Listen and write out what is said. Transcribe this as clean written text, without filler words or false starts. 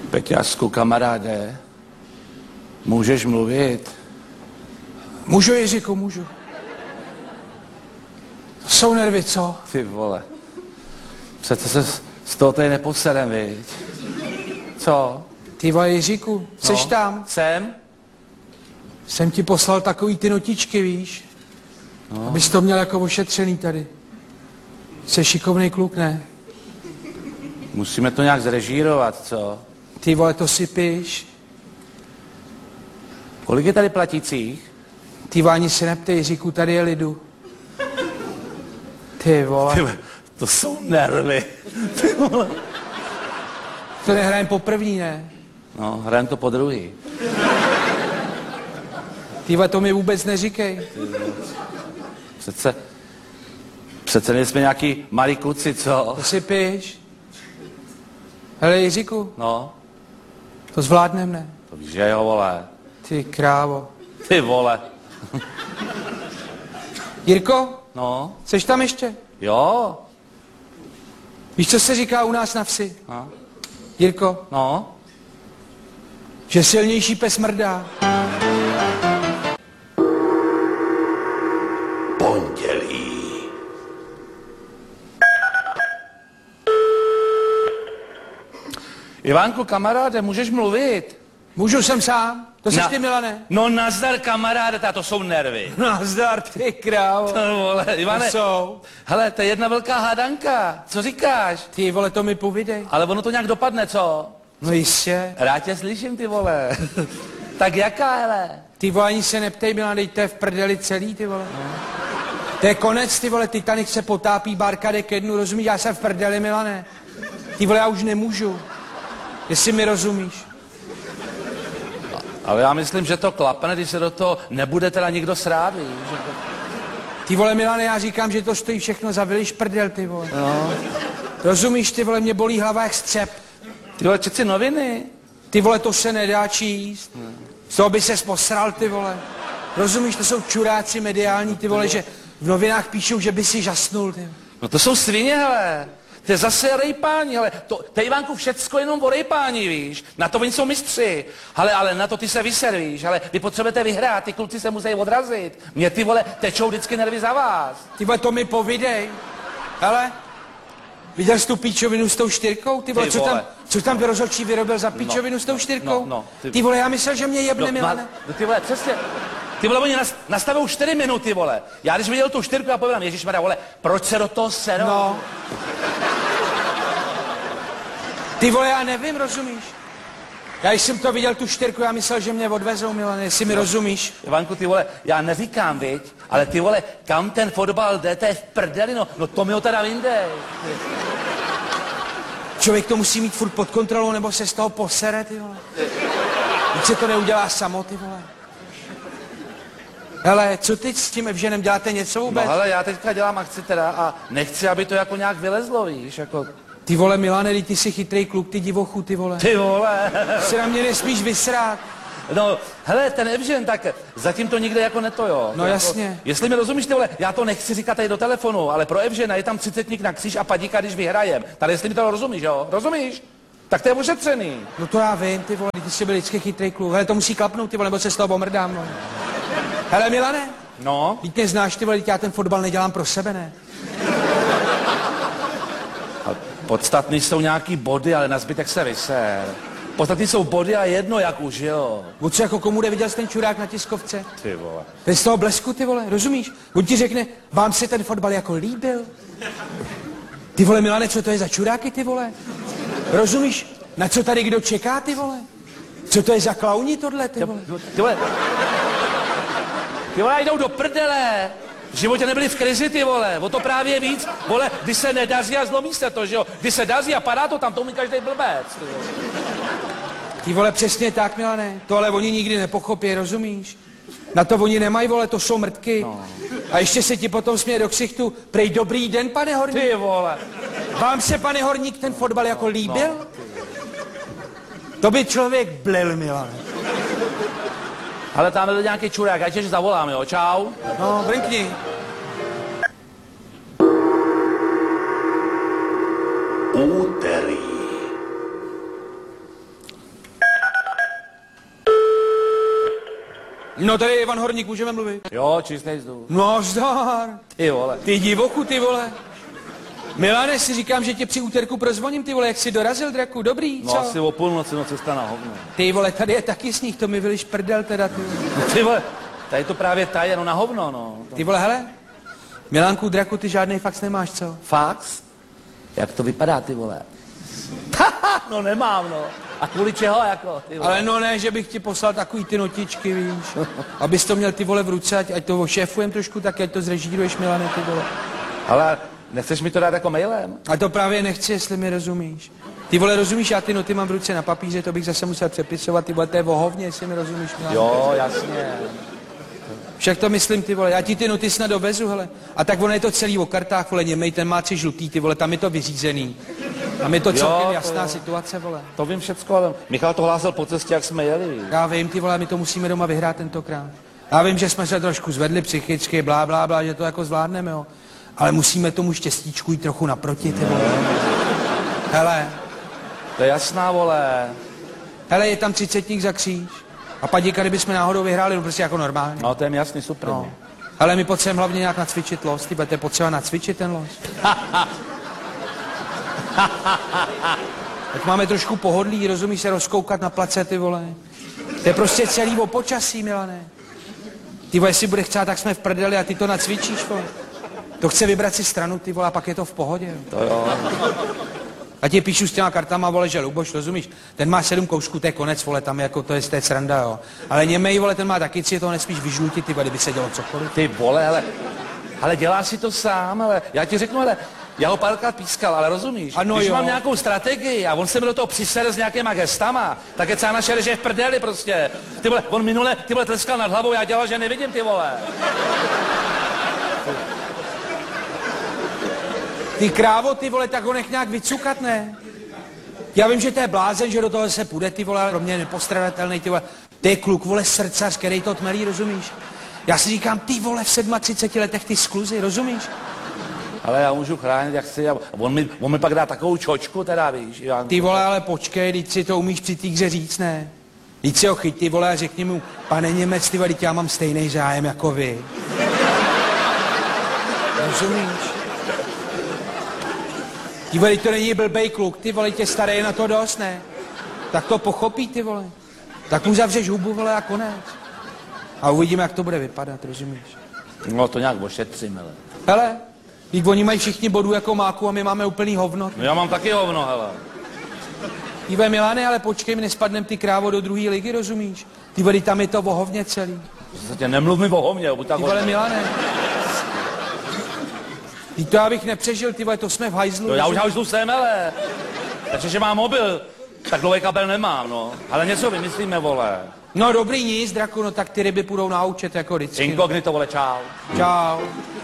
Peťásku, kamaráde, můžeš mluvit? Můžu, Jiříku, můžu. To jsou nervy, co? Ty vole. Přece se z toho tady neposerem, viď? Co? Ty vole, Jiříku, jseš tam? Jsem? Jsem ti poslal takový ty notičky, víš? No. Abys to měl jako ošetřený tady. Jsi šikovnej kluk, ne? Musíme to nějak zrežírovat, co? Ty vole, to si píš. Kolik je tady platících? Ty vole, ani se neptej, Jiříku, tady je lidu. Ty vole. Ty, to jsou nervy. Ty vole. To nehrajem poprvní, ne? No, hrajem to po druhý. Ty vole, to mi vůbec neříkej. Přece nejsme nějaký malí kluci, co? To si píš. Hele, Jiříku. No. To zvládnem, ne? To víš, že jo, vole. Ty krávo. Ty vole. Jirko? No. Jseš tam ještě? Jo. Víš, co se říká u nás na vsi? No. Jirko? No. Že silnější pes mrdá. Pondělí. Ivánku, kamaráde, můžeš mluvit? Můžu, jsem sám. To jsi ty, Milane. No nazdar, kamaráde, to jsou nervy. Nazdar, ty krávo. To vole, Ivane. To jsou. Hele, to je jedna velká hádanka. Co říkáš? Ty vole, to mi povídej. Ale ono to nějak dopadne, co? No jistě. Rád tě slyším, ty vole. Tak jaká, hele? Ty vole, ani se neptej, Milan, dej, to je v prdeli celý, ty vole. No. To je konec, ty vole, Titanic se potápí, bárka jde ke dnu, rozumíš, já jsem v prdeli, Milane. Ty vole, já už nemůžu. Jestli mi rozumíš. Ale já myslím, že to klapne, když se do toho nebude teda nikdo srát, víš? Ty vole, Milane, já říkám, že to stojí všechno za vyliš prdel, ty vole. No. Rozumíš, ty vole, mě bolí hlava jak střep. Ty vole, čet si noviny. Ty vole, to se nedá číst. Z toho by ses posral, ty vole. Rozumíš, to jsou čuráci mediální, ty vole, že v novinách píšou, že by si žasnul, ty. No to jsou svině, hele. To je zase rejpání, ale to je, Ivánku, všecko jenom o rejpání, víš. Na to oni jsou mistři. Ale na to ty se vyservíš, ale vy potřebujete vyhrát, ty kluci se musí odrazit. Mě ty vole tečou vždycky nervy za vás. Ty vole, to mi povídej. Hele, viděl jsi tu píčovinu s tou čtyřkou? Ty vole, co tam rozhodčí vyrobil za píčovinu s tou čtyřkou? Ty vole, já myslel, že mě jebne, Milane. Ty vole, přesně. Ty vole, oni nastavují 4 minuty, vole. Já když viděl tu 4, já povedám, ježišmarja, vole, proč se do toho serou? No. Ty vole, já nevím, rozumíš? Já když jsem to viděl, tu 4, já myslel, že mě odvezou, Milane, jestli mi rozumíš. Ivanku, ty vole, já neříkám, viď, ale ty vole, kam ten fotbal jde, to je v prdeli, no to mi ho teda vyndej. Člověk to musí mít furt pod kontrolou, nebo se z toho posere, ty vole. Víc se to neudělá samo, ty vole. Hele, co teď s tím Evženem děláte něco vůbec? No hele, já teďka dělám akci teda a nechci, aby to jako nějak vylezlo, víš, jako... Ty vole, Milane, ty jsi chytrý kluk, ty divochu, ty vole. Ty vole. Si na mě nesmíš vysrát. No, hele, ten Evžen, tak zatím to nikde jako neto, jo. No to jasně. Jako, jestli mi rozumíš, ty vole, já to nechci říkat tady do telefonu, ale pro Evžena je tam 30 na kříž a padíka, když vyhrajem. Tady jestli mi to rozumíš, jo? Rozumíš? Tak to je ošetřený. No to já vím, ty vole, ty jsi byl vždycky chytrý kluk. Hele, to musí klapnout, ty vole, nebo se z toho omrdám, no. Hele, Milane. No? Víte, neznáš, ty vole, já ten fotbal nedělám pro sebe, ne? Podstatný jsou nějaký body, ale na zbytek se vyser. Podstatný jsou body a jedno, jak už, jo. O co jako komu viděl jsi ten čurák na tiskovce? Ty vole. To je z toho blesku, ty vole, rozumíš? On ti řekne, vám se ten fotbal jako líbil? Ty vole, Milane, co to je za čuráky, ty vole? Rozumíš? Na co tady kdo čeká, ty vole? Co to je za klauni tohle, ty vole? Ty vole, jdou do prdele. V životě nebyli v krizi, ty vole, o to právě víc, vole, když se nedaří a zlomí se to, že jo, když se daří a padá to tam, to umí každý blbec, ty vole. Ty vole, přesně tak, Milane, to ale oni nikdy nepochopí, rozumíš? Na to oni nemají, vole, to jsou mrtky. No. A ještě se ti potom směje do ksichtu, prej dobrý den, pane Horník. Ty vole. Vám se, pane Horník, ten fotbal jako líbil? No. To by člověk blil, Milane. Ale tam je nějaký čurák, ať ještě zavolám, jo, čau. No, brinkni. Úterý. No tady je Ivan Horník, můžeme mluvit. Jo, čistý vzduch. No zdar. Ty vole. Ty divoku, ty vole. Milane, si říkám, že tě při úterku prozvoním, ty vole, jak jsi dorazil, draku, dobrý, co? No asi o půlnoci, no cesta na hovno. Ty vole, tady je taky sníh, to mi vyliš prdel teda, ty vole. No, ty vole, tady to právě taje, no na hovno, no. Ty vole, hele, Milánku, draku, ty žádnej fax nemáš, co? Fax? Jak to vypadá, ty vole? No nemám, no. A kvůli čeho, jako, ty vole? Ale no ne, že bych ti poslal takový ty notičky, víš. Abys to měl ty vole v ruce, ať to ošéfujem trošku, tak ať to zrežíruješ, Milane, ty vole. Ale nechceš mi to dát jako mailem? A to právě nechci, jestli mi rozumíš. Ty vole, rozumíš, já ty noty mám v ruce na papíře, to bych zase musel přepisovat, ty vole, to je vohovně, jestli mi rozumíš, Milane. Jo, jasně. Však to myslím, ty vole, já ti ty noty snad dovezu, hele. A tak ono je to celý o kartách, vole, němej, ten má 3 žlutý, ty vole, tam je to vyřízený. Tam je to celkem jasná situace, vole. To vím všecko, ale Michal to hlásil po cestě, jak jsme jeli. Já vím, ty vole, my to musíme doma vyhrát tentokrát. Já vím, že jsme se trošku zvedli psychicky, blá, blá, blá, že to jako zvládneme, jo. Ale musíme tomu štěstíčku jít trochu naproti, ty vole. Hele. To je jasná, vole. Hele, je tam 30 za kříž. A padíka, kdybychom náhodou vyhráli, no prostě jako normálně. No, to je mi jasný, super. No. Ale my potřebujeme hlavně nějak nacvičit los, ty budete potřeba nacvičit ten los. Tak máme trošku pohodlí, rozumíš, se rozkoukat na place, ty vole. To je prostě celý o počasí, Milane. Ty vole, jestli bude chcát, tak jsme v prdeli a ty to nacvičíš, vole. To chce vybrat si stranu, ty vole, a pak je to v pohodě. To jo. A ti píšu s těma kartama, vole, že Luboš, rozumíš? Ten má 7 kousků, to je konec, vole, tam jako to je z té sranda, jo. Ale němej, vole, ten má taky 3, to nesmíš vyžlutit, ty vole, kdyby se dělo cokoliv. Ty vole, ale děláš si to sám, ale já ti řeknu, ale já ho párkrát pískal, ale rozumíš? Ano, když jo. mám nějakou strategii a on se mi do toho přisere s nějakýma gestama, tak je celá naše režie v prdeli prostě. Ty vole, on minule, ty vole, tleskal nad hlavou, já dělal, že nevidím, ty vole. Ty krávo, ty vole, tak ho nech nějak vycukat, ne? Já vím, že to je blázen, že do toho se půjde, ty vole, ale pro mě je nepostradatelný, ty vole. Ty je kluk, vole, srdcař, který to tmelí, rozumíš? Já si říkám, ty vole, v 37 letech ty skluzy, rozumíš? Ale já můžu chránit, jak chci, a on mi pak dá takovou čočku, teda, víš, Ivanku. Ty vole, ale počkej, teď si to umíš při té hře říct, ne? Teď si ho chyť, ty vole, a řekni mu, pane Němec, ty vole, já mám stejný zájem jako vy. Rozumíš? Ty vole, to není blbej kluk, ty vole, tě starý je na to dost, ne? Tak to pochopí, ty vole. Tak mu zavřeš hubu, vole, a konec. A uvidíme, jak to bude vypadat, rozumíš? No to nějak ošetřím, hele. Hele, teď oni mají všichni bodů jako máku a my máme úplný hovno. No já mám taky hovno, hele. Ty vole, Milane, ale počkej, my nespadnem ty krávo do druhé ligy, rozumíš? Ty vole, tam je to o hovně celý. Prostě nemluv mi o hovně, buď tak Ty vole, Milane. Ty to já bych nepřežil, ty vole, to jsme v hajzlu. No já už hajzlu jsem, hele. Takže, že mám mobil, tak dlouhý kabel nemám, no. Ale něco vymyslíme, vole. No dobrý nic, draku, no tak ty ryby půjdou na účet jako vždycky. Inkognito, vole, čau. Čau.